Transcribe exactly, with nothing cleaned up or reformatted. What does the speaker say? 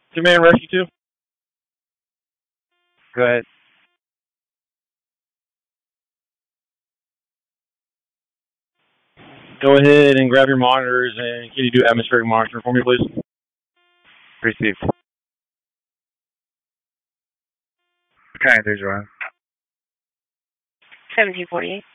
Two-man rescue two. Go ahead. Go ahead and grab your monitors, and can you do atmospheric monitoring for me, please? Received. Okay, there's one. seventeen forty-eight.